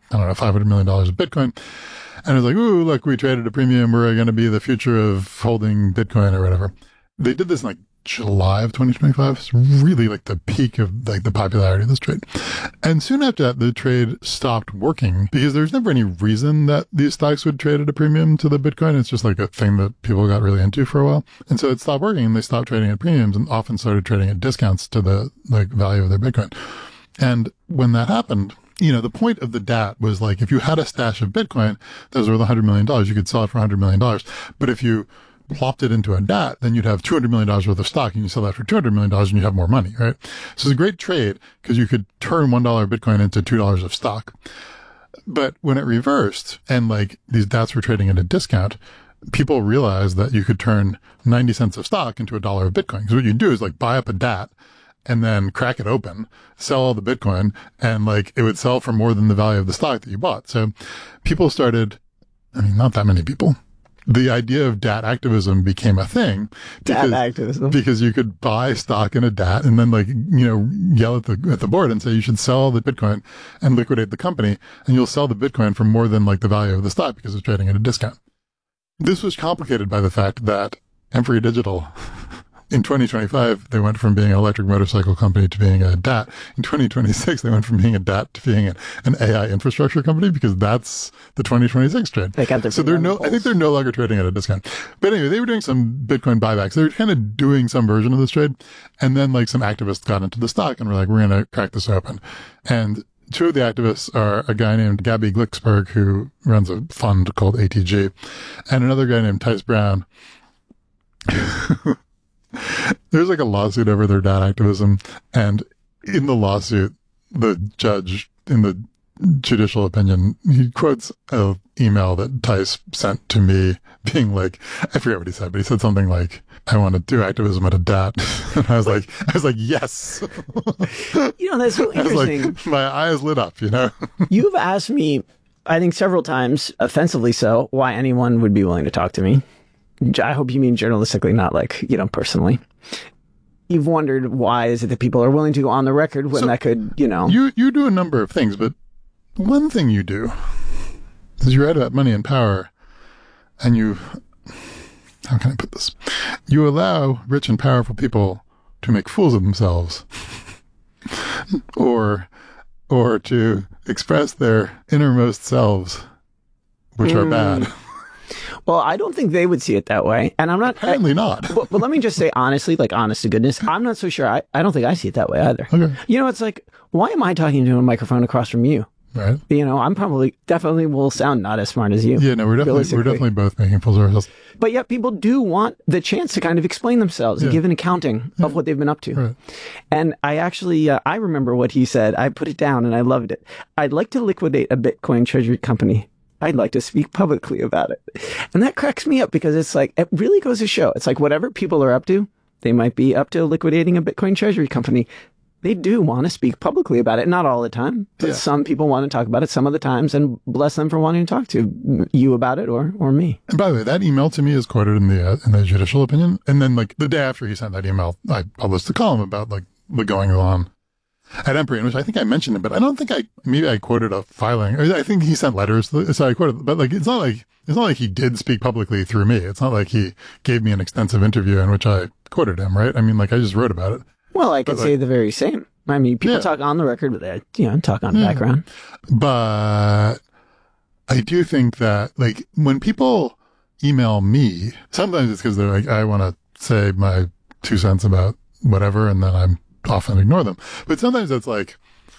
I don't know, $500 million of Bitcoin. And it was like, ooh, look, we traded a premium. We're going to be the future of holding Bitcoin or whatever. They did this in like July of 2025. It's really like the peak of like the popularity of this trade. And soon after that, the trade stopped working because there's never any reason that these stocks would trade at a premium to the Bitcoin. It's just like a thing that people got really into for a while. And so it stopped working and they stopped trading at premiums and often started trading at discounts to the like value of their Bitcoin. And when that happened, you know, the point of the DAT was like, if you had a stash of Bitcoin that was worth $100 million, you could sell it for $100 million. But if you plopped it into a DAT, then you'd have $200 million worth of stock and you sell that for $200 million and you have more money, right? So it's a great trade because you could turn $1 Bitcoin into $2 of stock. But when it reversed and like these DATs were trading at a discount, people realized that you could turn 90 cents of stock into $1 of Bitcoin. Because what you do is like buy up a DAT and then crack it open, sell all the Bitcoin, and like it would sell for more than the value of the stock that you bought. So people started, I mean, not that many people. The idea of DAT activism became a thing. DAT activism. Because you could buy stock in a DAT and then like, you know, yell at the board and say you should sell the Bitcoin and liquidate the company and you'll sell the Bitcoin for more than like the value of the stock because it's trading at a discount. This was complicated by the fact that Empery Digital in 2025, they went from being an electric motorcycle company to being a DAT. In 2026, they went from being a DAT to being an AI infrastructure company because that's the 2026 trend. They got their so I think they're no longer trading at a discount. But anyway, they were doing some Bitcoin buybacks. They were kind of doing some version of this trade. And then like some activists got into the stock and were like, we're going to crack this open. And two of the activists are a guy named Gabby Glicksberg, who runs a fund called ATG, and another guy named Tice Brown. There's like a lawsuit over their DAT activism, and in the lawsuit, the judge, in the judicial opinion, he quotes an email that Tice sent to me being like, I forget what he said, but he said something like, I want to do activism at a DAT. And I was like, yes. You know, that's so interesting. Like, my eyes lit up, you know? You've asked me, I think several times, offensively so, why anyone would be willing to talk to me. I hope you mean journalistically, not like, you know, personally. You've wondered why is it that people are willing to go on the record when that could, you know. You do a number of things, but one thing you do is you write about money and power, and you, how can I put this? You allow rich and powerful people to make fools of themselves or to express their innermost selves, which are bad. Well, I don't think they would see it that way. And I'm not. Apparently not. But let me just say honestly, like honest to goodness, I'm not so sure. I don't think I see it that way either. Okay. You know, it's like, why am I talking to a microphone across from you? Right. You know, I'm definitely will sound not as smart as you. Yeah, no, we're definitely both making fools of ourselves. But yet people do want the chance to kind of explain themselves and give an accounting of what they've been up to. Right. And I actually, I remember what he said. I put it down and I loved it. I'd like to liquidate a Bitcoin treasury company. I'd like to speak publicly about it. And that cracks me up because it's like, it really goes to show. It's like whatever people are up to, they might be up to liquidating a Bitcoin treasury company. They do want to speak publicly about it. Not all the time, but some people want to talk about it some of the times, and bless them for wanting to talk to you about it or me. And by the way, that email to me is quoted in the judicial opinion. And then like the day after he sent that email, I published a column about like the going on at Empery, in which I think I mentioned it, but I don't think maybe I quoted a filing. I think he sent letters, so I quoted, but like, it's not like he did speak publicly through me. It's not like he gave me an extensive interview in which I quoted him, right? I mean, like I just wrote about it. Well, I could say the very same. I mean, people talk on the record, but they, you know, talk on the background. But I do think that like when people email me, sometimes it's because they're like, I want to say my 2 cents about whatever, and then I'm often ignore them. But sometimes it's like,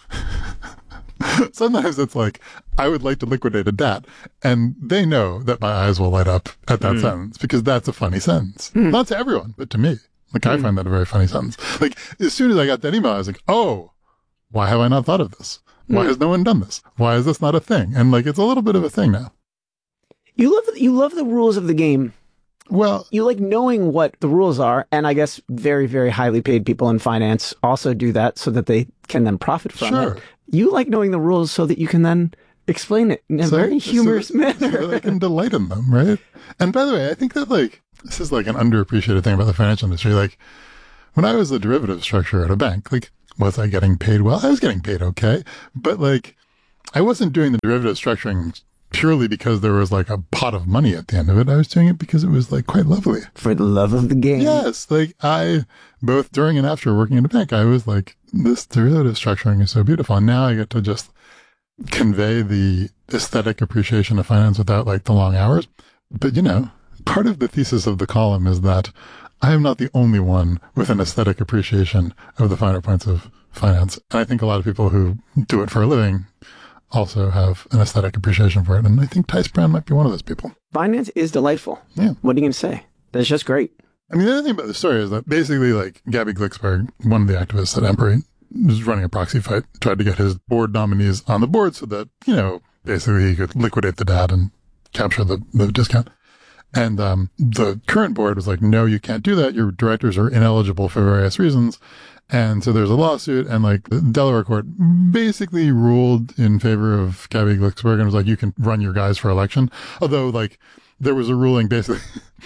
I would like to liquidate a DAT. And they know that my eyes will light up at that sentence because that's a funny sentence. Not to everyone, but to me. Like, I find that a very funny sentence. Like, as soon as I got that email, I was like, oh, why have I not thought of this? Why has no one done this? Why is this not a thing? And like, it's a little bit of a thing now. You love the rules of the game. Well, you like knowing what the rules are, and I guess very, very highly paid people in finance also do that so that they can then profit from it. You like knowing the rules so that you can then explain it in a very humorous manner. So that I can delight in them, right? And by the way, I think that like, this is like an underappreciated thing about the financial industry. Like, when I was the derivative structure at a bank, like, was I getting paid well? I was getting paid okay. But like, I wasn't doing the derivative structuring purely because there was like a pot of money at the end of it. I was doing it because it was like quite lovely. For the love of the game. Yes. Like I, both during and after working in a bank, I was like, this derivative structuring is so beautiful. And now I get to just convey the aesthetic appreciation of finance without like the long hours. But you know, part of the thesis of the column is that I am not the only one with an aesthetic appreciation of the finer points of finance. And I think a lot of people who do it for a living also have an aesthetic appreciation for it. And I think Tice Brown might be one of those people. Finance is delightful. Yeah. What are you going to say? That's just great. I mean, the other thing about the story is that basically, like, Gabby Glicksberg, one of the activists at Empery, was running a proxy fight, tried to get his board nominees on the board so that, you know, basically he could liquidate the DAT and capture the discount. And the current board was like, no, you can't do that. Your directors are ineligible for various reasons. And so there's a lawsuit, and like the Delaware court basically ruled in favor of Gabby Glicksberg and was like, you can run your guys for election. Although like there was a ruling basically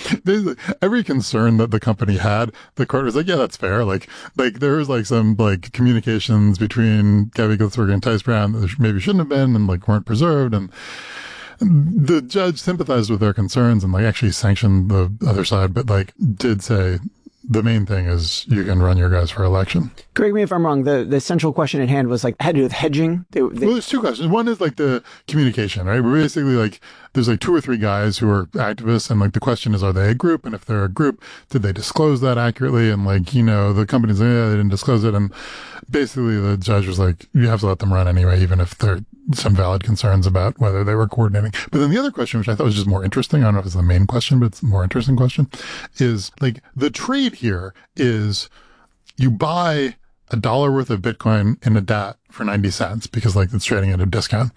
every concern that the company had, the court was like, yeah, that's fair. Like there was like some like communications between Gabby Glicksberg and Tice Brown that maybe shouldn't have been and like weren't preserved. And the judge sympathized with their concerns and like actually sanctioned the other side, but like did say, the main thing is you can run your guys for election. Correct me if I'm wrong. The central question at hand was like had to do with hedging. Well, there's two questions. One is like the communication, right? We're basically like there's like 2 or 3 guys who are activists, and like the question is, are they a group? And if they're a group, did they disclose that accurately? And like, you know, the company's like, yeah, they didn't disclose it. And basically the judge was like, you have to let them run anyway, even if there are some valid concerns about whether they were coordinating. But then the other question, which I thought was just more interesting, I don't know if it's the main question, but it's a more interesting question, is like the trade here is you buy $1 worth of Bitcoin in a DAT for 90 cents because like it's trading at a discount.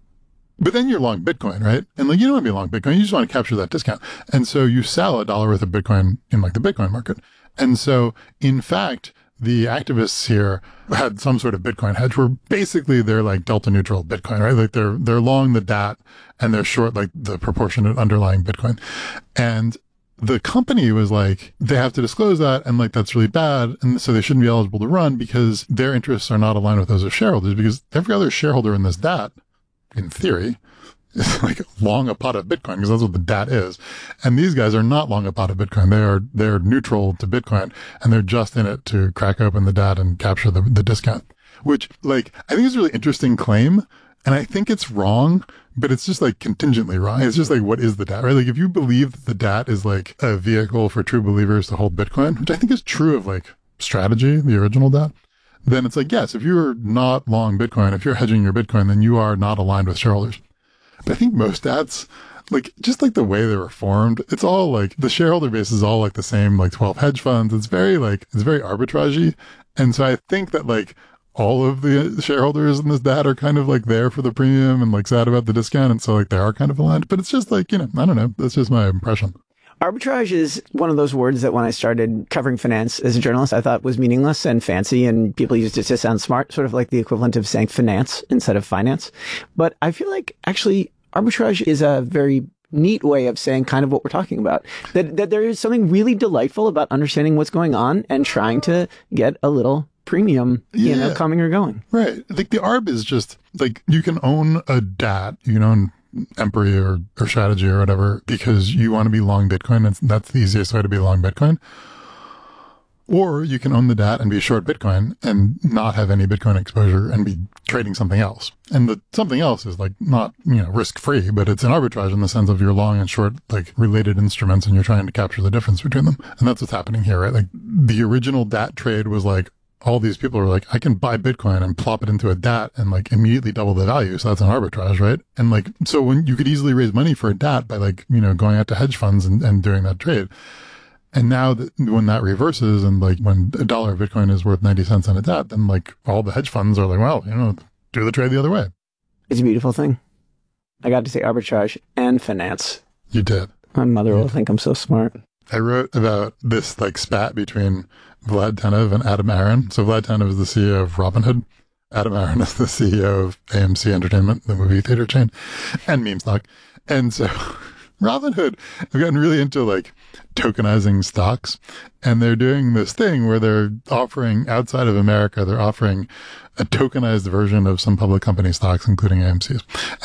But then you're long Bitcoin, right? And like you don't want to be long Bitcoin, you just want to capture that discount. And so you sell $1 worth of Bitcoin in like the Bitcoin market. And so in fact, the activists here had some sort of Bitcoin hedge where basically they're like delta neutral Bitcoin, right? Like they're long the DAT and they're short like the proportionate underlying Bitcoin. And the company was like, they have to disclose that and like that's really bad. And so they shouldn't be eligible to run because their interests are not aligned with those of shareholders, because every other shareholder in this DAT, in theory, is like long a pot of Bitcoin, because that's what the DAT is. And these guys are not long a pot of Bitcoin. They're neutral to Bitcoin, and they're just in it to crack open the DAT and capture the discount, which like, I think is a really interesting claim. And I think it's wrong, but it's just like contingently wrong. It's just like, what is the DAT, right? Like if you believe that the DAT is like a vehicle for true believers to hold Bitcoin, which I think is true of like Strategy, the original DAT, then it's like, yes, if you're not long Bitcoin, if you're hedging your Bitcoin, then you are not aligned with shareholders. But I think most DATs, like just like the way they were formed, it's all like the shareholder base is all like the same, like 12 hedge funds. It's very arbitragey. And so I think that like all of the shareholders in this DAT are kind of like there for the premium and like sad about the discount. And so like they are kind of aligned, but it's just like, you know, I don't know. That's just my impression. Arbitrage is one of those words that when I started covering finance as a journalist, I thought was meaningless and fancy, and people used it to sound smart, sort of like the equivalent of saying finance instead of finance. But I feel like actually arbitrage is a very neat way of saying kind of what we're talking about, that there is something really delightful about understanding what's going on and trying to get a little premium, you know, coming or going. Right. Like the ARB is just like, you can own a DAT, you can own Empery or Strategy or whatever, because you want to be long Bitcoin. And that's the easiest way to be long Bitcoin. Or you can own the DAT and be short Bitcoin and not have any Bitcoin exposure and be trading something else. And the something else is like not, you know, risk free, but it's an arbitrage in the sense of you're long and short, like related instruments, and you're trying to capture the difference between them. And that's what's happening here, right? Like the original DAT trade was like, all these people are like, I can buy Bitcoin and plop it into a DAT and like immediately double the value. So that's an arbitrage, right? And like, so when you could easily raise money for a DAT by like, you know, going out to hedge funds and doing that trade. And now that when that reverses and like when $1 of Bitcoin is worth 90 cents on a DAT, then like all the hedge funds are like, well, you know, do the trade the other way. It's a beautiful thing. I got to say arbitrage and finance. You did. My mother will think I'm so smart. I wrote about this like spat between Vlad Tenev and Adam Aron. So Vlad Tenev is the CEO of Robinhood. Adam Aron is the CEO of AMC Entertainment, the movie theater chain, and Meme Stock. And so Robinhood have gotten really into like tokenizing stocks, and they're doing this thing where they're offering outside of America, they're offering a tokenized version of some public company stocks, including AMC's.